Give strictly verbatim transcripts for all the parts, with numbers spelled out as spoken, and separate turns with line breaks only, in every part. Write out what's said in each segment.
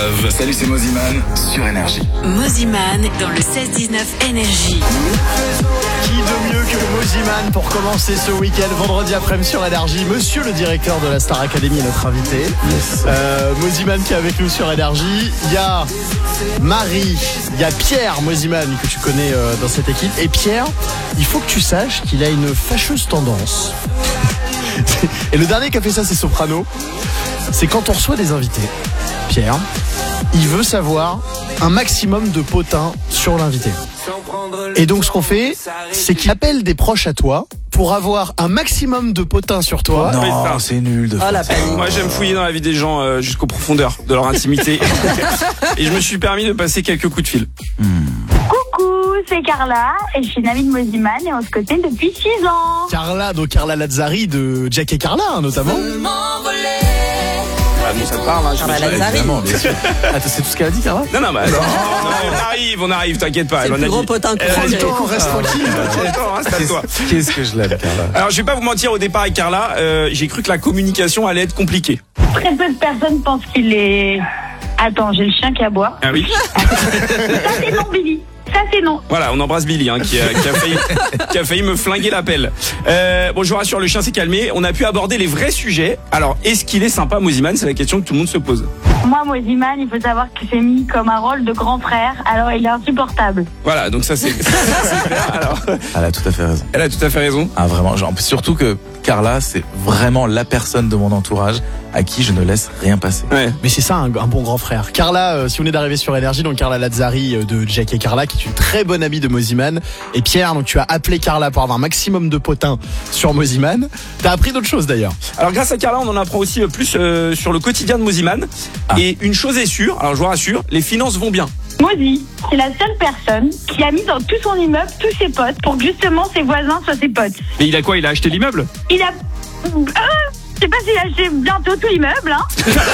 Love.
Salut, c'est Moziman sur Énergie.
Moziman dans le seize dix-neuf Énergie.
Qui de mieux que Moziman pour commencer ce week-end, vendredi après-midi sur Énergie. Monsieur le directeur de la Star Academy est notre invité.
Yes.
Euh, Moziman qui est avec nous sur Énergie. Il y a Marie, il y a Pierre Moziman que tu connais euh, dans cette équipe. Et Pierre, il faut que tu saches qu'il a une fâcheuse tendance. Et le dernier qui a fait ça, c'est Soprano. C'est quand on reçoit des invités, Pierre, il veut savoir un maximum de potins sur l'invité. Et donc ce qu'on fait, c'est qu'il appelle des proches à toi pour avoir un maximum de potins sur toi.
Non, c'est nul de
Oh, la
faire ça.
peine.
Moi, j'aime fouiller dans la vie des gens euh, jusqu'aux profondeurs de leur intimité. Et je me suis permis de passer quelques coups de fil.
Coucou, c'est Carla et je suis une amie de Moziman et on se côtoie depuis six ans.
Carla, donc Carla Lazzari de Jack et Carla hein, notamment.
Ah, bon, ça te parle, hein,
Carla
j'imagine.
Lazzari.
Évidemment, bien sûr. Attends, c'est tout ce qu'elle a dit, Carla?
Non, non, bah, attends. Non, on arrive, on arrive, t'inquiète pas.
C'est
Elle
le
en
plus
a
gros
dit.
potin
Elle a
qu'on
dit,
fait.
Attends, reste tranquille.
attends, reste à toi.
Qu'est-ce que je l'aime, Carla?
Alors, je vais pas vous mentir, au départ avec Carla, euh, j'ai cru que la communication allait être compliquée.
Très peu de personnes pensent qu'il est... Attends, j'ai le chien qui aboie.
Ah oui.
Ça c'est non, Billy. Ça c'est non.
Voilà, on embrasse Billy, hein, qui, a, qui, a failli, qui a failli me flinguer l'appel. Euh, bon, je vous rassure, le chien s'est calmé. On a pu aborder les vrais sujets. Alors, est-ce qu'il est sympa, Moziman? C'est la question que tout le monde se pose.
Moi, Moziman, il faut savoir qu'il s'est mis comme un rôle de grand frère, alors il est insupportable.
Voilà, donc ça c'est ça, c'est clair. Alors,
Elle a tout à fait raison.
elle a tout à fait raison.
Ah, vraiment. Genre, surtout que Carla, c'est vraiment la personne de mon entourage à qui je ne laisse rien passer.
Ouais.
Mais c'est ça un, un bon grand frère. Carla, euh, si vous venez d'arriver sur Énergie, donc Carla Lazzari euh, de Jack et Carla, qui est une très bonne amie de Moziman. Et Pierre, donc tu as appelé Carla pour avoir un maximum de potins sur Moziman. T'as appris d'autres choses d'ailleurs.
Alors grâce à Carla, on en apprend aussi plus euh, sur le quotidien de Moziman.
Ah.
Et une chose est sûre, alors je vous rassure, les finances vont bien.
Mozi, c'est la seule personne qui a mis dans tout son immeuble tous ses potes pour que justement ses voisins soient ses potes.
Mais il a quoi? Il a acheté l'immeuble?
Il a... Ah, je sais pas s'il a acheté bientôt tout l'immeuble, hein.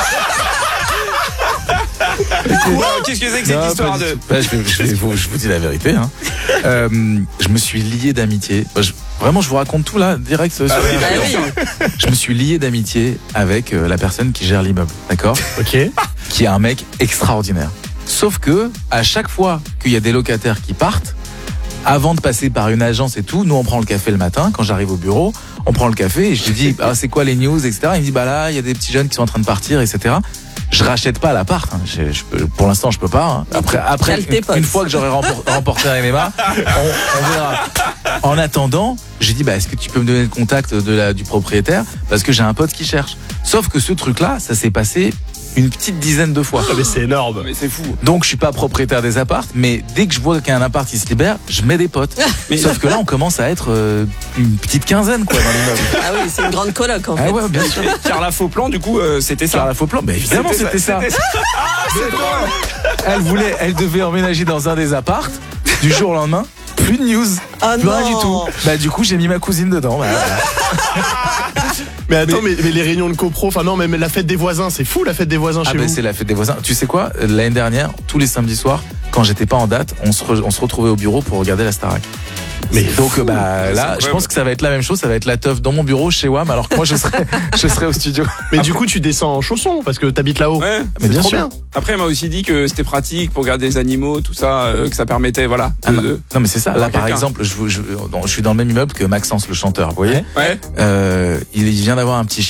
Wow, qu'est-ce que c'est que cette
Non,
histoire
pas du
de...
tout. Bah, je, vais- je vais vous, je vous dis la vérité. Hein. Euh, je me suis lié d'amitié. Bah, je- vraiment, je vous raconte tout là, direct. Sur
Ah oui,
Ah
bien
oui.
sûr.
Je me suis lié d'amitié avec euh, la personne qui gère l'immeuble, d'accord?
Ok.
Qui est un mec extraordinaire. Sauf que à chaque fois qu'il y a des locataires qui partent, avant de passer par une agence et tout, nous on prend le café le matin. Quand j'arrive au bureau, on prend le café et je lui dis ah, c'est quoi les news, et cetera. Il me dit bah là il y a des petits jeunes qui sont en train de partir, et cetera. Je rachète pas l'appart. Hein. Je, je peux- pour l'instant je peux pas. Hein. Après, après
Cale tes
une,
potes.
une fois que j'aurai rempor- remporté un M M A, on, on verra. En attendant, j'ai dit bah est-ce que tu peux me donner le contact de la, du propriétaire parce que j'ai un pote qui cherche. Sauf que ce truc-là, ça s'est passé une petite dizaine de fois.
Ah, mais c'est énorme.
Mais c'est fou.
Donc je suis pas propriétaire des apparts, mais dès que je vois qu'un appart qui se libère, je mets des potes.
Mais-
Sauf que là on commence à être euh, une petite quinzaine quoi dans l'immeuble.
Ah oui, c'est une grande coloc en fait.
Ah ouais bien sûr.
Carla Fauplan, du coup, euh, c'était ça.
Carla Fauplan, mais évidemment c'était ça.
c'était Ah, c'est drôle.
Elle voulait, elle devait emménager dans un des apparts. Du jour au lendemain, plus de news,
Ah
plus rien
non.
du tout. Bah du coup j'ai mis ma cousine dedans. Bah, voilà.
Mais attends, mais, mais les réunions de copro, enfin non, mais, mais la fête des voisins, c'est fou la fête des voisins
Ah
chez
bah
vous.
c'est la fête des voisins. Tu sais quoi? L'année dernière, tous les samedis soirs, quand j'étais pas en date, on se, re- on se retrouvait au bureau pour regarder la Starac.
Mais
donc euh, bah
c'est
là,
incroyable.
je pense que ça va être la même chose. Ça va être la teuf dans mon bureau chez W A M, alors que moi je serai, je serai au studio.
Mais du coup, tu descends en chaussons parce que t'habites là-haut.
Ouais.
Mais bien
trop
sûr.
bien.
Après, elle m'a aussi dit que c'était pratique pour garder les animaux, tout ça, euh, que ça permettait, voilà.
Ah,
de-
non,
de-
non mais c'est ça. Là par
quelqu'un.
exemple, je, vous- je, non, je suis dans le même immeuble que Maxence le chanteur. Vous voyez?
Ouais.
Euh, il vient d'avoir un petit